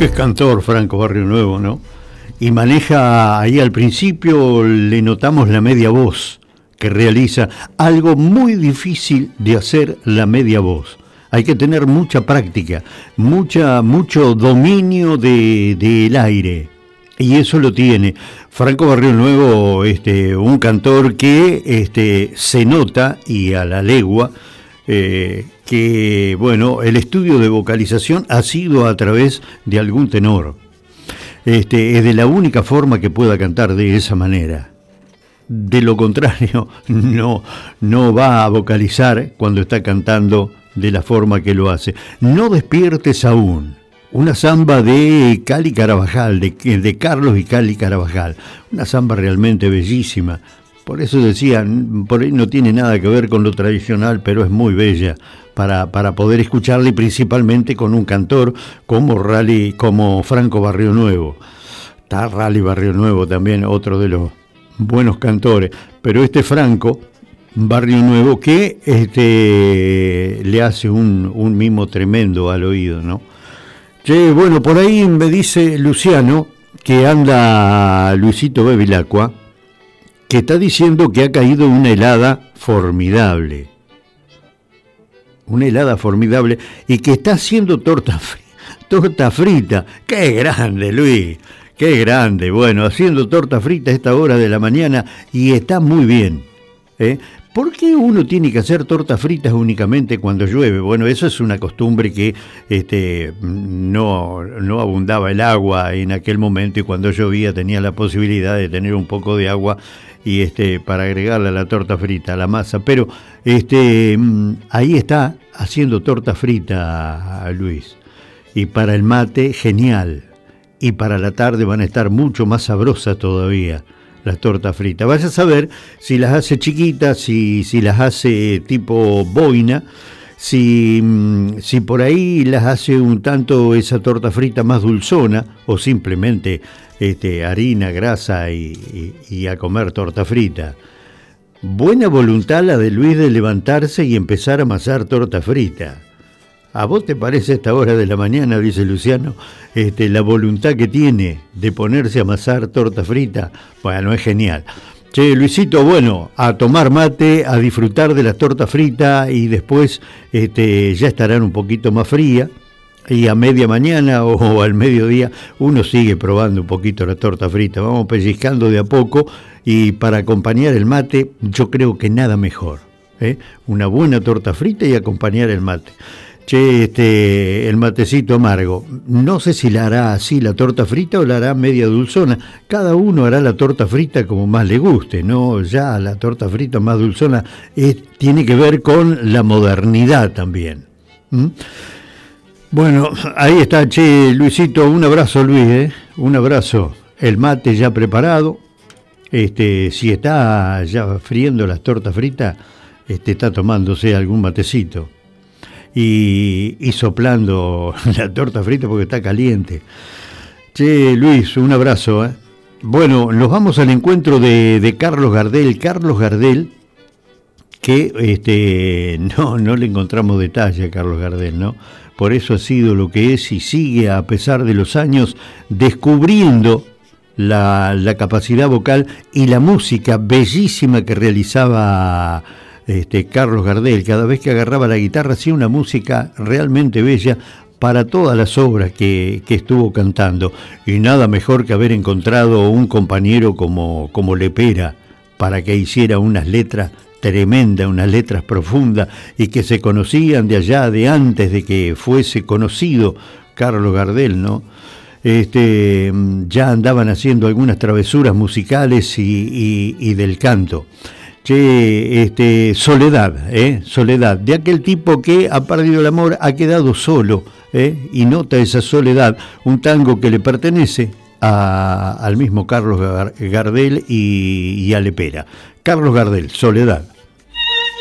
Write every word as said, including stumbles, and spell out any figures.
que es cantor Franco Barrio Nuevo, ¿no? Y maneja ahí al principio, le notamos la media voz que realiza, algo muy difícil de hacer la media voz. Hay que tener mucha práctica, mucha, mucho dominio de, del aire. Y eso lo tiene Franco Barrio Nuevo, este, un cantor que este, se nota, y a la legua, eh, que bueno, el estudio de vocalización ha sido a través de algún tenor. Este, es de la única forma que pueda cantar de esa manera. De lo contrario, no, no va a vocalizar cuando está cantando de la forma que lo hace. No despiertes aún. Una samba de Cali Carabajal, de, de Carlos y Cali Carabajal. Una samba realmente bellísima. Por eso decía, por ahí no tiene nada que ver con lo tradicional, pero es muy bella para, para poder escucharla, y principalmente con un cantor como, Rally, como Franco Barrio Nuevo. Está Rally Barrio Nuevo también, otro de los buenos cantores. Pero este Franco Barrio Nuevo que este, le hace un, un mimo tremendo al oído, ¿no? Che, bueno, por ahí me dice Luciano que anda Luisito Bevilacqua, que está diciendo que ha caído una helada formidable. Una helada formidable y que está haciendo torta, torta frita. ¡Qué grande, Luis! ¡Qué grande! Bueno, haciendo torta frita a esta hora de la mañana y está muy bien, ¿eh? ¿Por qué uno tiene que hacer tortas fritas únicamente cuando llueve? Bueno, eso es una costumbre que este, no, no abundaba el agua en aquel momento, y cuando llovía tenía la posibilidad de tener un poco de agua y este, para agregarle a la torta frita, a la masa. Pero este, ahí está haciendo torta frita, Luis. Y para el mate, genial. Y para la tarde van a estar mucho más sabrosas todavía las tortas fritas. Vaya a saber si las hace chiquitas, si, si las hace tipo boina, si, si por ahí las hace un tanto esa torta frita más dulzona, o simplemente este, harina, grasa y, y, y a comer torta frita. Buena voluntad la de Luis de levantarse y empezar a amasar torta frita. ¿A vos te parece a esta hora de la mañana, dice Luciano, este, la voluntad que tiene de ponerse a amasar torta frita? Bueno, es genial. Che, Luisito, bueno, a tomar mate, a disfrutar de las tortas fritas, y después este, ya estarán un poquito más frías, y a media mañana o al mediodía uno sigue probando un poquito la torta frita. Vamos pellizcando de a poco, y para acompañar el mate yo creo que nada mejor, ¿eh? Una buena torta frita y acompañar el mate. Che, este, el matecito amargo, no sé si la hará así la torta frita o la hará media dulzona. Cada uno hará la torta frita como más le guste, ¿no? Ya la torta frita más dulzona es, tiene que ver con la modernidad también. ¿Mm? Bueno, ahí está, che, Luisito, un abrazo, Luis, ¿eh? Un abrazo. El mate ya preparado. Este, si está ya friendo las tortas fritas, este, está tomándose algún matecito. Y, y soplando la torta frita porque está caliente. Che, Luis, un abrazo, ¿eh? Bueno, nos vamos al encuentro de, de Carlos Gardel. Carlos Gardel, que este, no, no le encontramos detalle a Carlos Gardel, ¿no? Por eso ha sido lo que es y sigue, a pesar de los años, descubriendo la, la capacidad vocal y la música bellísima que realizaba Este, Carlos Gardel. Cada vez que agarraba la guitarra hacía una música realmente bella para todas las obras que, que estuvo cantando, y nada mejor que haber encontrado un compañero como, como Lepera para que hiciera unas letras tremendas, unas letras profundas, y que se conocían de allá, de antes de que fuese conocido Carlos Gardel, ¿no? Este, ya andaban haciendo algunas travesuras musicales y, y, y del canto. Che, este, Soledad, ¿eh? Soledad, de aquel tipo que ha perdido el amor, ha quedado solo, ¿eh? Y nota esa soledad, un tango que le pertenece a, al mismo Carlos Gardel y, y a Lepera. Carlos Gardel, Soledad.